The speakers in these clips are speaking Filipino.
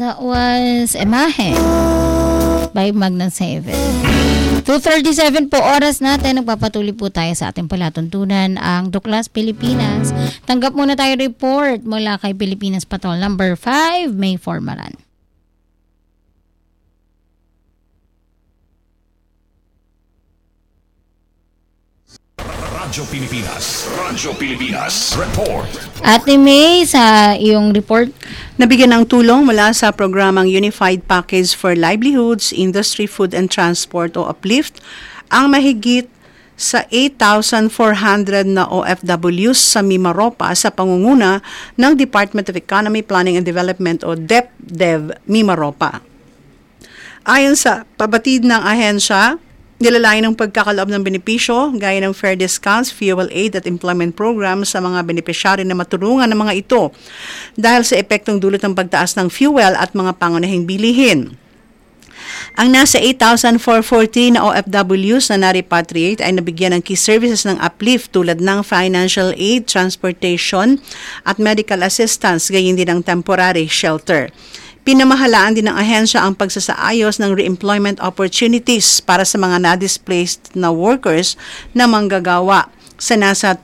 That was Emahe by Magna 7. 2:37 po oras natin. Nagpapatuloy po tayo sa ating palatuntunan ang Duklas Pilipinas. Tanggap muna tayo report mula kay Pilipinas Patrol number 5, May Formaran. Radyo Pilipinas. Radyo Pilipinas. Report. Ate May, sa iyong report. Nabigyan ng tulong mula sa programang Unified Package for Livelihoods, Industry, Food and Transport o UPLIFT ang mahigit sa 8,400 na OFWs sa Mimaropa sa pangunguna ng Department of Economy, Planning and Development o DepDev Mimaropa. Ayon sa pabatid ng ahensya, nilalayan ng pagkakaloob ng benepisyo gaya ng fair discounts, fuel aid at employment programs sa mga benepisyary na matulungan ng mga ito dahil sa epektong dulot ng pagtaas ng fuel at mga pangunahing bilihin. Ang nasa 8,414 na OFWs na na-repatriate ay nabigyan ng key services ng uplift tulad ng financial aid, transportation at medical assistance, gayon din ang temporary shelter. Pinamahalaan din ng ahensya ang pagsasaayos ng re-employment opportunities para sa mga na-displaced na workers na manggagawa sa nasa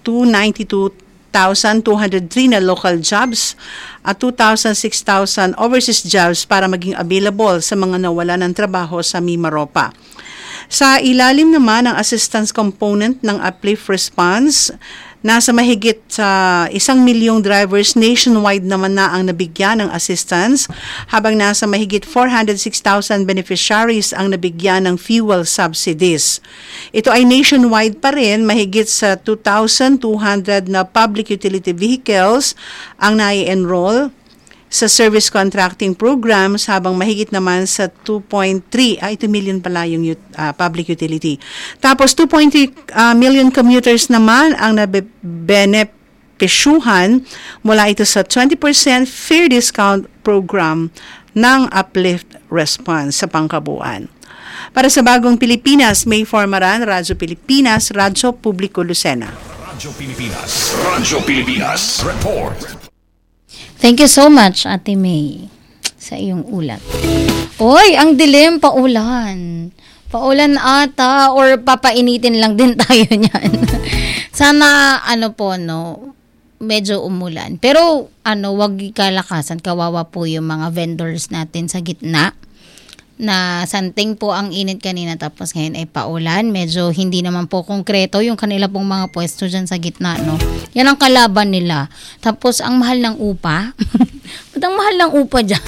292,203 na local jobs at 2,006,000 overseas jobs para maging available sa mga nawala ng trabaho sa Mimaropa. Sa ilalim naman ng assistance component ng Uplift Response, nasa mahigit sa 1 milyong drivers nationwide naman na ang nabigyan ng assistance, habang nasa mahigit 406,000 beneficiaries ang nabigyan ng fuel subsidies. Ito ay nationwide pa rin, mahigit sa 2,200 na public utility vehicles ang nai-enroll sa service contracting programs, habang mahigit naman sa 2.3, ito million pala yung public utility. Tapos 2.3 million commuters naman ang nabebenepisyuhan mula ito sa 20% fair discount program ng Uplift Response sa pangkabuuan. Para sa Bagong Pilipinas, May Formaran, Radyo Pilipinas, Radyo Publiko Lucena. Radyo Pilipinas. Radyo Pilipinas. Report. Thank you so much, Ate May, sa iyong ulat. Oy, ang dilim, paulan. Paulan ata, or papainitin lang din tayo niyan. Sana, medyo umulan. Pero, wag kalakasan, kawawa po yung mga vendors natin sa gitna. Na santing po ang init kanina tapos ngayon ay paulan. Medyo hindi naman po konkreto yung kanila pong mga pwesto dyan sa gitna, no? Yan ang kalaban nila. Tapos ang mahal ng upa. Ba't ang mahal ng upa dyan?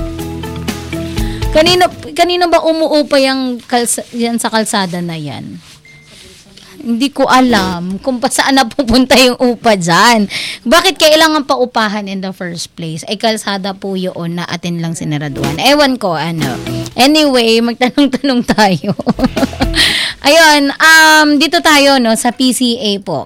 Kanina ba umuupa yan sa kalsada na yan? Hindi ko alam kung pa saan napupunta yung upa dyan. Bakit kailangan paupahan in the first place? Ay kalsada po yun na atin lang sinaraduhan. Ewan ko, Anyway, magtanong-tanong tayo. Ayun, dito tayo, no, sa PCA po.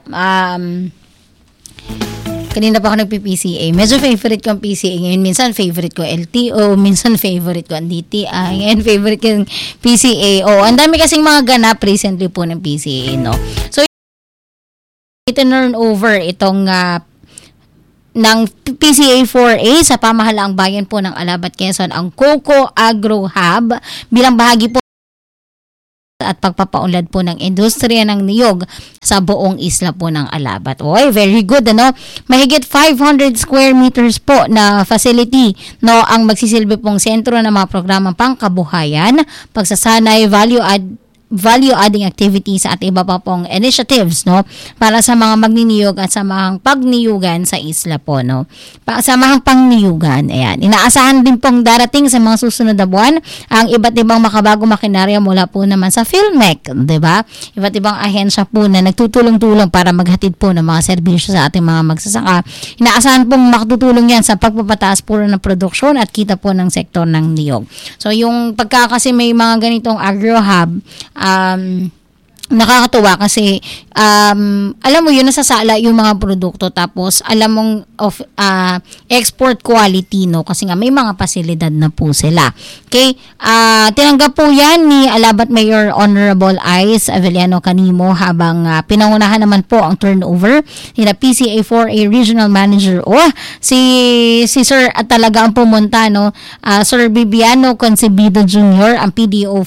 Kanina pa ako nagpi-PCA. Medyo favorite ko ang PCA ngayon. Minsan favorite ko LTO, minsan favorite ko ang DTI, ngayon favorite ko ang PCA. Ang dami kasing mga ganap recently po ng PCA, no? So, ito-turn over itong ng PCA 4A sa pamahalaang bayan po ng Alabat, Quezon, ang Coco Agro Hub bilang bahagi po at pagpapaunlad po ng industriya ng niyog sa buong isla po ng Alabat. Oy, very good, Mahigit 500 square meters po na facility, no, ang magsisilbi pong sentro ng mga programang pangkabuhayan, pagsasanay, value-adding activities at iba pa pong initiatives, no, para sa mga magniniyog at sa mga pagniyugan sa isla po, no. Sa mga pangniyugan, ayan. Inaasahan din pong darating sa mga susunod na buwan ang iba't ibang makabagong makinarya mula po naman sa PhilMec, 'di ba? Iba't ibang ahensya po na nagtutulong-tulong para maghatid po ng mga serbisyo sa ating mga magsasaka. Inaasahan pong makatutulong yan sa pagpapataas po ng produksyon at kita po ng sektor ng niyog. So, yung pagka kasi may mga ganitong agro hub, nakakatuwa kasi alam mo yun, nasasala yung mga produkto, tapos alam mong export quality, no, kasi nga may mga pasilidad na po sila. Okay, tinanggap po yan ni Alabat Mayor Honorable Ice Avellano Canimo, habang pinangunahan naman po ang turnover nila PCA 4A Regional Manager si Sir at talaga ang pumunta, no, Sir Bibiano Concebido Jr., ang PDO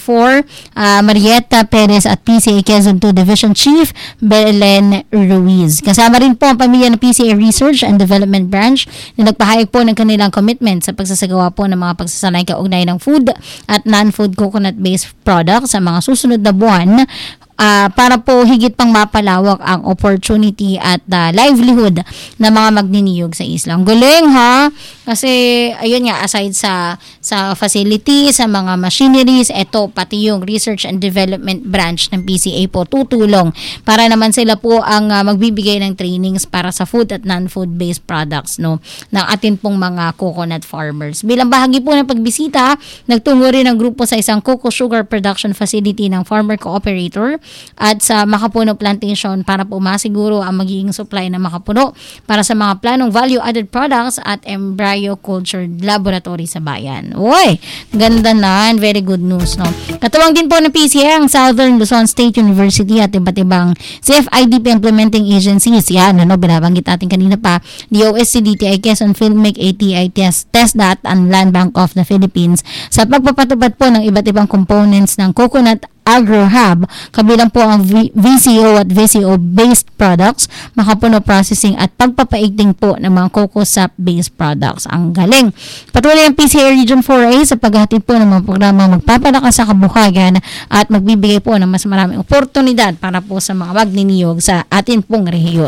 4, Marietta Perez at PCA Quezon 2 Division Chief Belen Ruiz. Kasama rin po ang pamilya ng PCA Research and Development Branch na nagpahayag po ng kanilang commitment sa pagsasagawa po ng mga pagsasanay kaugnay ng food at non-food coconut-based products sa mga susunod na buwan, para po higit pang mapalawak ang opportunity at livelihood ng mga magniniyog sa isla. Ang galing, ha? Kasi ayun nga, aside sa facility, sa mga machineries, eto pati yung research and development branch ng PCA po tutulong para naman sila po ang magbibigay ng trainings para sa food at non-food based products, no, ng atin pong mga coconut farmers. Bilang bahagi po ng pagbisita, nagtungo rin ang grupo sa isang cocoa sugar production facility ng farmer cooperator at sa Makapuno Plantation para po masiguro ang magiging supply ng makapuno para sa mga planong value-added products at embryo culture laboratory sa bayan. Uy, ganda na, very good news, no. Katuwang din po ng PCA ang Southern Luzon State University at iba't ibang CFIDP implementing agencies. Yan, ano, binabanggit natin kanina pa, DOST, DTI, Quezon, Filmic, ATI, TESDAT, and Land Bank of the Philippines sa pagpapatupad po ng iba't ibang components ng Coconut Agro Hub, kabilang po ang VCO at VCO-based products, makapuno processing at pagpapaigting po ng mga cocoa sap-based products. Ang galing! Patuloy ang PCA Region 4A sa paghatid po ng mga programa magpapalakas sa kabuhayan at magbibigay po ng mas maraming oportunidad para po sa mga magniniyog sa atin pong rehiyon.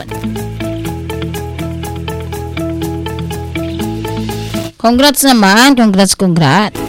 Congrats naman! Congrats!